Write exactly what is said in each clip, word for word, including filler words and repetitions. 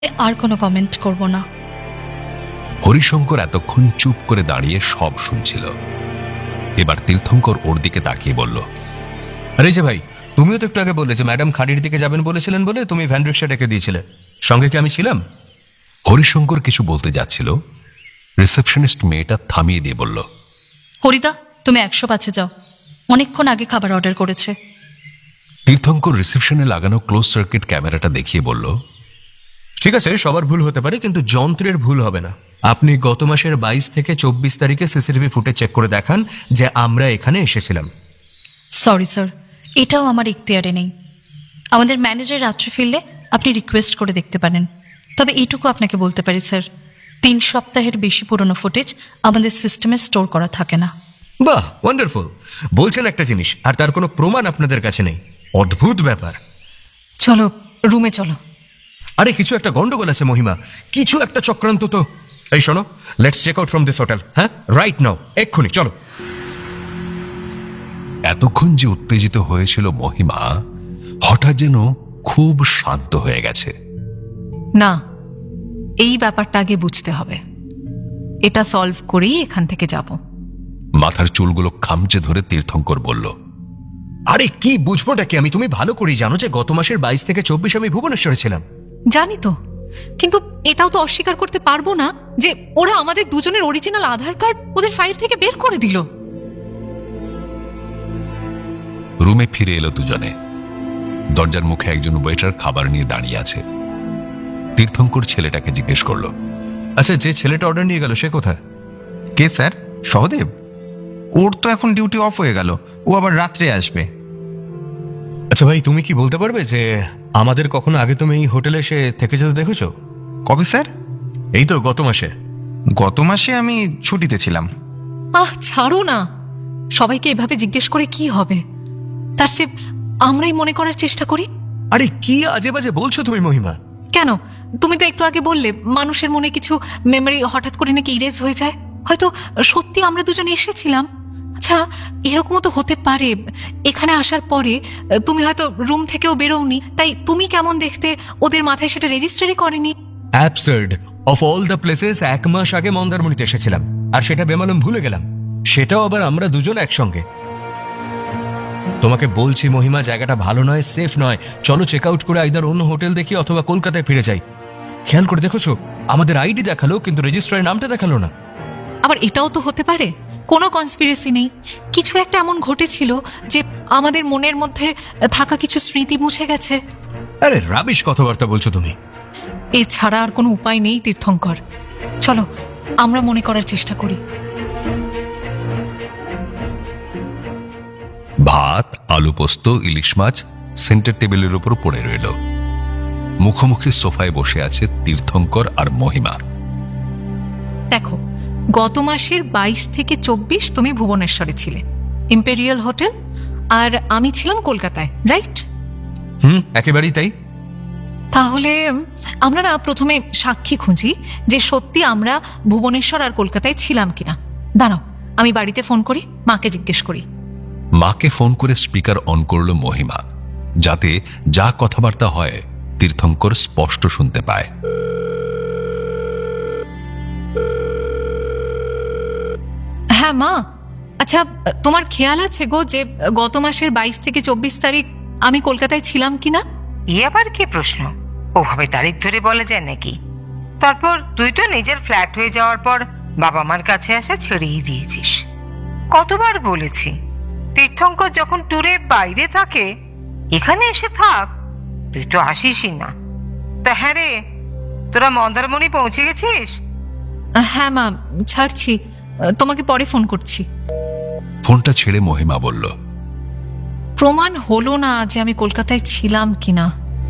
আর কোনো কমেন্ট করব না। হরিশঙ্কর এতক্ষণ চুপ করে দাঁড়িয়ে সব শুনছিল। এবার তীর্থঙ্কর ওর দিকে তাকিয়ে বলল, আরে যে ভাই, তুমিও তো একটু আগে বললে যে ম্যাডাম খাড়ির দিকে যাবেন বলেছিলেন বলে তুমি ভ্যান রিক্সা ডেকে দিয়েছিলে, সঙ্গে কি আমি ছিলাম? হরিশঙ্কর কিছু বলতে যাচ্ছিল, রিসেপশনিস্ট মেয়েটা থামিয়ে দিয়ে বলল, হরিদা, তুমি একশো পাঁচে যাও, অনেকক্ষণ আগে খাবার অর্ডার করেছে। তীর্থঙ্কর রিসেপশনে লাগানো ক্লোজ সার্কিট ক্যামেরাটা দেখিয়ে বলল, ঠিক আছে, সবার ভুল হতে পারে, কিন্তু যন্ত্রের ভুল হবে না। আপনি গত মাসের বাইশ থেকে চব্বিশ তারিখে সিসিটিভি ফুটেজ চেক করে দেখান যে আমরা এখানে এসেছিলাম। সরি স্যার, এটাও আমার ইখতিয়ারে নেই। আমাদের ম্যানেজার রাত্রে ফিরলে আপনি রিকোয়েস্ট করে দেখতে পারেন। তবে এইটুকু আপনাকে বলতে পারি স্যার, তিন সপ্তাহের বেশি পুরনো ফুটেজ আমাদের সিস্টেমে স্টোর করা থাকে না। বাহ, ওয়ান্ডারফুল। বলছেন একটা জিনিস আর তার কোনো প্রমাণ আপনাদের কাছে নেই, অদ্ভুত ব্যাপার। চলো রুমে চলো। আরে কিছু একটা গন্ডগোল আছে মহিমা, কিছু একটা চক্রান্ত তো। এই শোনো, let's check out from this hotel. হ্যাঁ, রাইট নাও, এক্ষুনি চলো। এতক্ষণ যে উত্তেজিত হয়েছিল মহিমা হঠাৎ যেন খুব শান্ত হয়ে গেছে। না, এই ব্যাপারটা আগে বুঝতে হবে, এটা সলভ করেই এখান থেকে যাব। মাথার চুলগুলো খামচে ধরে তীর্থঙ্কর বলল, আরে কি বুঝবোটা কি আমি? তুমি ভালো করেই জানো যে গত মাসের বাইশ থেকে চব্বিশ আমি ভুবনেশ্বরে ছিলাম। জানি তো, কিন্তু এটাও তো অস্বীকার করতে পারবো না যে ওরা আমাদের দুজনের অরিজিনাল আধার কার্ড ওদের ফাইল থেকে বের করে দিল। রুমে ফিরে এলো দুজনে। দরজার মুখে একজন ওয়েটার খাবার নিয়ে দাঁড়িয়ে আছে। তীর্থঙ্কর ছেলেটাকে জিজ্ঞেস করলো, আচ্ছা, যে ছেলেটা অর্ডার নিয়ে গেল সে কোথায়? কে স্যার? সহদেব? ওর তো এখন ডিউটি অফ হয়ে গেল, ও আবার রাত্রে আসবে। আচ্ছা ভাই, তুমি কি বলতে পারবে যে আমাদের কখনো আগে তুমি এই হোটেলে এসে থেকে যেতে দেখেছো? কবে স্যার? এই তো গত মাসে। গত মাসে আমি ছুটিতে ছিলাম। আহ ছাড়ো না, সবাইকে এভাবে জিজ্ঞেস করে কি হবে? তার চেয়ে আমরাই মনে করার চেষ্টা করি। আরে কি আজে বাজে বলছো তুমি মহিমা? কেন? তুমি তো একটু আগে বললে মানুষের মনে কিছু মেমরি হঠাৎ করে নাকি ইরেজ হয়ে যায়। হয়তো সত্যি আমরা দুজন এসেছিলাম। আচ্ছা, এরকমও তো হতে পারে এখানে আসার পরে তুমি হয়তো রুম থেকেও বেরোওনি, তাই তুমি কেমন দেখতে ওদের মাথায় সেটা রেজিস্টারই করেনি। Absurd, of all the places এক মাস আগে মন্দারমণিতে এসেছিলাম আর সেটা বেমালুম ভুলে গেলাম, সেটাও আবার আমরা দুজন একসঙ্গে। তোমাকে বলছি মহিমা, জায়গাটা ভালো নয়, সেফ নয়। চলো চেক আউট করে আইদার অন্য হোটেল দেখি অথবা কলকাতায় ফিরে যাই। খেয়াল করে দেখেছো, আমাদের আইডি দেখালো কিন্তু রেজিস্ট্রারের নামটা দেখালো না। আবার এটাও তো হতে পারে কোনো কনস্পিরেসি নেই, কিছু একটা এমন ঘটেছিল যে আমাদের মনের মধ্যে থাকা কিছু স্মৃতি মুছে গেছে। আরে রাবিশ কথাবার্তা বলছো তুমি। এছাড়া আর কোনো উপায় নেই তীর্থঙ্কর, চলো আমরা মনে করার চেষ্টা করি। ভাত, আলু পোস্ত, ইলিশ মাছ সেন্টার টেবিলের উপর পড়ে রইল। মুখোমুখি সোফায় বসে আছে তীর্থঙ্কর আর মহিমা। দেখো, গত মাসের বাইশ থেকে চব্বিশ তুমি ভুবনেশ্বরে ছিলে, ইম্পেরিয়াল হোটেল, আর আমি ছিলাম কলকাতায়, রাইট? হুম, একেবারেই তাই। তাহলে আমরা না প্রথমে সাক্ষী খুঁজি যে সত্যি আমরা ভুবনেশ্বর আর কলকাতায় ছিলাম কিনা। দাঁড়াও, আমি বাড়িতে ফোন করি, মাকে জিজ্ঞেস করি। মাকে ফোন করে স্পিকার অন করল মহিমা, যাতে যা কথাবার্তা হয় তীর্থঙ্কর স্পষ্ট শুনতে পায়। হ্যাঁ মা, আচ্ছা তোমার খেয়াল আছে গো যে গত মাসের বাইশ থেকে চব্বিশ তারিখ আমি কলকাতায় ছিলাম কিনা? এ আবার কি প্রশ্ন? ওভাবে তারিখ ধরে বলা যায় নাকি? তারপর তুই তো নিজের ফ্ল্যাট হয়ে যাওয়ার পর বাবা মার কাছে আসা ছেড়েই দিয়েছিস। কতবার বলেছি, তীর্থঙ্কর যখন ট্যুরে বাইরে থাকে এখানে এসে থাক, তুই তো আসিসই না। তা হ্যাঁ রে, তোরা মন্দারমণি পৌঁছে গেছিস? হ্যাঁ মা, ছাড়ছি, তোমাকে পরে ফোন করছি। ফোনটা ছেড়ে মহিমা বলল, প্রমাণ হলো না যে আমি কলকাতায় ছিলাম কিনা।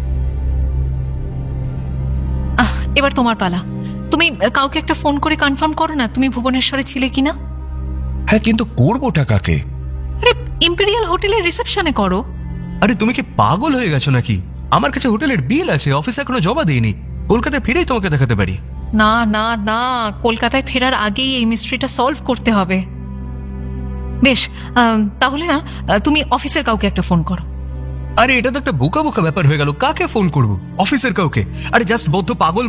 আহ এবার তোমার পালা, তুমি কাউকে একটা ফোন করে কনফার্ম করো না তুমি ভুবনেশ্বরে ছিলে কিনা। হ্যাঁ, কিন্তু করবোটা কাকে? আরে ইম্পেরিয়াল হোটেলের রিসেপশনে করো। আরে তুমি কি পাগল হয়ে গেছো নাকি? আমার কাছে হোটেলের বিল আছে, অফিসে এখনো জমা দিইনি। কলকাতায় ফিরেই তোমাকে দেখাতে পারি। না না না, কলকাতায় ফেরার আগেই এই মিস্ট্রিটা সলভ করতে হবে। বেশ, তাহলে না তুমি অফিসের কাউকে একটা ফোন করো। আরে এটা তো একটা বোকা বোকা ব্যাপার হয়ে গেল। কাকে ফোন করব? অফিসের কাউকে? আরে জাস্ট বদ্ধ পাগল